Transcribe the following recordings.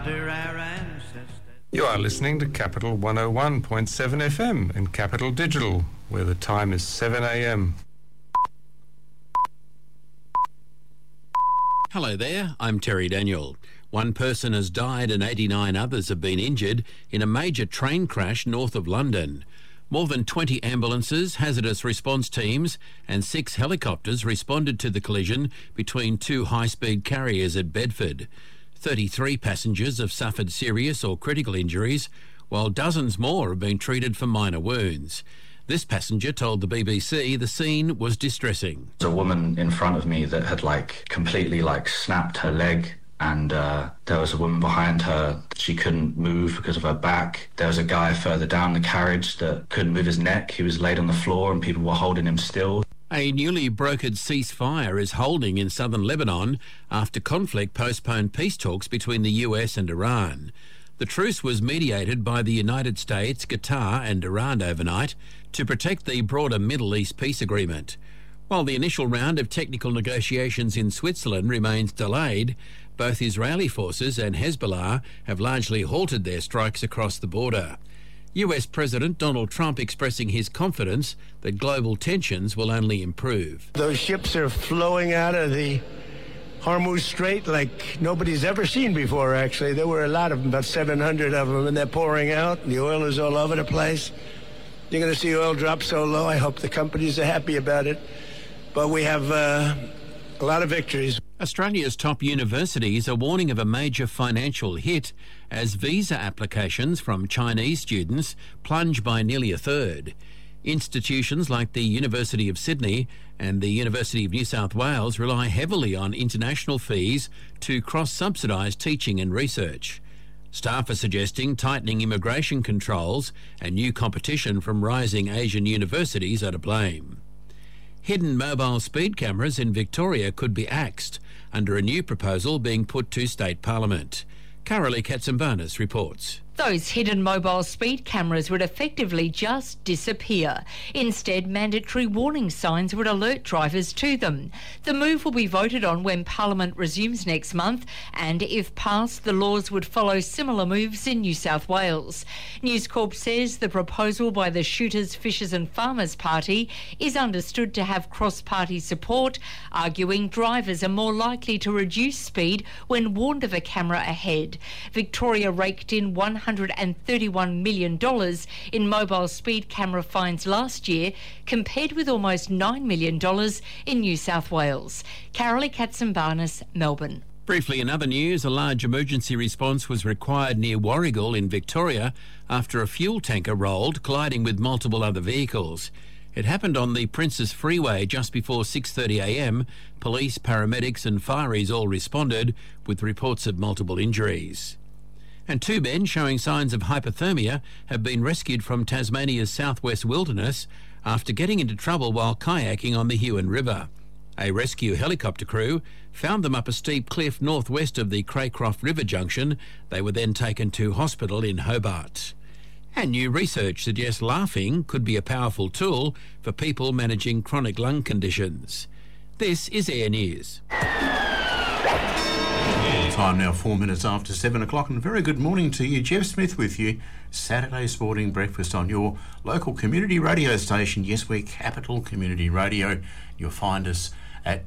You are listening to Capital 101.7 FM and Capital Digital, where the time is 7 a.m. Hello there, I'm Terry Daniel. One person has died and 89 others have been injured in a major train crash north of London. More than 20 ambulances, hazardous response teams and 6 helicopters responded to the collision between 2 high-speed carriers at Bedford. 33 passengers have suffered serious or critical injuries, while dozens more have been treated for minor wounds. This passenger told the BBC the scene was distressing. There's a woman in front of me that had completely snapped her leg, and there was a woman behind her. She couldn't move because of her back. There was a guy further down the carriage that couldn't move his neck. He was laid on the floor and people were holding him still. A newly brokered ceasefire is holding in southern Lebanon after conflict postponed peace talks between the US and Iran. The truce was mediated by the United States, Qatar and Iran overnight to protect the broader Middle East peace agreement. While the initial round of technical negotiations in Switzerland remains delayed, both Israeli forces and Hezbollah have largely halted their strikes across the border. US President Donald Trump expressing his confidence that global tensions will only improve. Those ships are flowing out of the Hormuz Strait like nobody's ever seen before, actually. There were a lot of them, about 700 of them, and they're pouring out, and the oil is all over the place. You're going to see oil drop so low. I hope the companies are happy about it. But we have a lot of victories. Australia's top universities are warning of a major financial hit as visa applications from Chinese students plunge by nearly a third. Institutions like the University of Sydney and the University of New South Wales rely heavily on international fees to cross-subsidise teaching and research. Staff are suggesting tightening immigration controls and new competition from rising Asian universities are to blame. Hidden mobile speed cameras in Victoria could be axed under a new proposal being put to State Parliament. Carolee Katsimbanis reports. Those hidden mobile speed cameras would effectively just disappear. Instead, mandatory warning signs would alert drivers to them. The move will be voted on when Parliament resumes next month, and if passed, the laws would follow similar moves in New South Wales. News Corp says the proposal by the Shooters, Fishers and Farmers Party is understood to have cross-party support, arguing drivers are more likely to reduce speed when warned of a camera ahead. Victoria raked in $131 million in mobile speed camera fines last year, compared with almost $9 million in New South Wales. Carolee Katsimbanis, Melbourne. Briefly, in other news, a large emergency response was required near Warragul in Victoria after a fuel tanker rolled, colliding with multiple other vehicles. It happened on the Princes Freeway just before 6:30am. Police, paramedics and fireys all responded with reports of multiple injuries. And 2 men showing signs of hypothermia have been rescued from Tasmania's southwest wilderness after getting into trouble while kayaking on the Huon River. A rescue helicopter crew found them up a steep cliff northwest of the Craycroft River junction. They were then taken to hospital in Hobart. And new research suggests laughing could be a powerful tool for people managing chronic lung conditions. This is Air News. Time now 4 minutes after 7 o'clock, and a very good morning to you. Jeff Smith with you. Saturday Sporting Breakfast on your local community radio station. Yes, we're Capital Community Radio. You'll find us at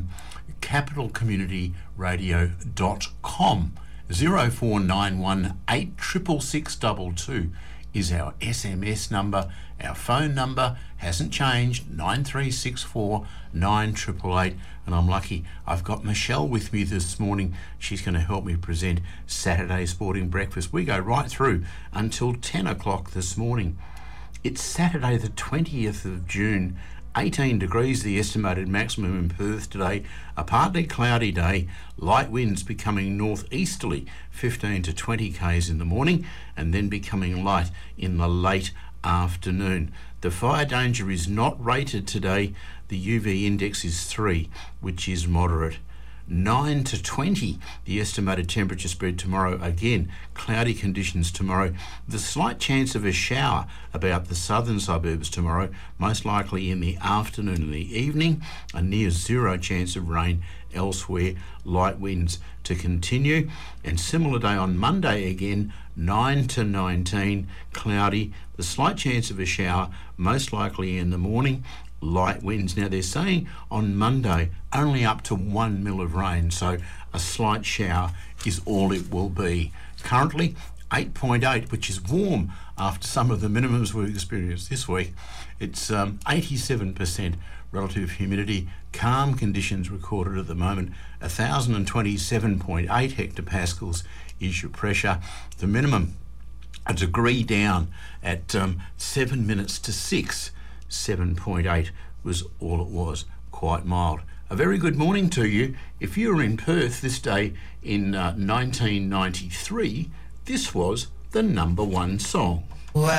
capitalcommunityradio.com. 0491 86662 is our SMS number. Our phone number hasn't changed, 9364 9888. And I'm lucky I've got Michelle with me this morning. She's going to help me present Saturday Sporting Breakfast. We go right through until 10 o'clock this morning. It's Saturday the 20th of June. 18 degrees the estimated maximum in Perth today. A partly cloudy day, light winds becoming northeasterly 15 to 20 k's in the morning and then becoming light in the late afternoon. The fire danger is not rated today. The UV index is 3, which is moderate. 9 to 20, the estimated temperature spread tomorrow. Again, cloudy conditions tomorrow. The slight chance of a shower about the southern suburbs tomorrow, most likely in the afternoon and the evening. A near zero chance of rain elsewhere, light winds to continue. And similar day on Monday again, 9 to 19, cloudy, the slight chance of a shower, most likely in the morning, light winds. Now they're saying on Monday only up to 1 mil of rain, so a slight shower is all it will be. Currently 8.8, which is warm after some of the minimums we've experienced this week. It's 87% relative humidity, calm conditions recorded at the moment. 1,027.8 hectopascals is your pressure. The minimum a degree down at 7 minutes to 6. 7.8 was all it was, quite mild. A very good morning to you. If you were in Perth this day in 1993, this was the number one song.